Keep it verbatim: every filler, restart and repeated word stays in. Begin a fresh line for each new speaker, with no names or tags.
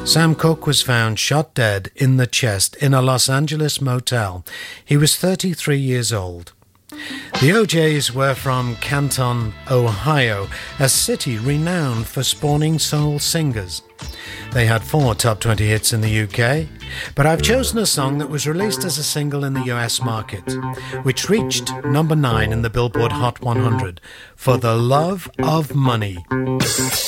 Sam Cooke was found shot dead in the chest in a Los Angeles motel. He was thirty-three years old. The O Js were from Canton, Ohio, a city renowned for spawning soul singers. They had four top twenty hits in the U K, but I've chosen a song that was released as a single in the U S market, which reached number nine in the Billboard Hot one hundred, For the Love of Money.